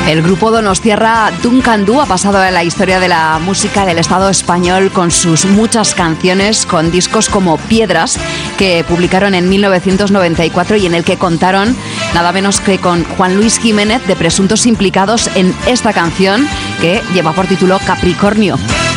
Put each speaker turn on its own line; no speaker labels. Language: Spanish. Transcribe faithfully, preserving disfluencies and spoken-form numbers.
El grupo donostiarra Duncan Du ha pasado a la historia de la música del Estado español con sus muchas canciones, con discos como Piedras, que publicaron en mil novecientos noventa y cuatro y en el que contaron nada menos que con Juan Luis Jiménez, de presuntos implicados en esta canción que lleva por título Capricornio.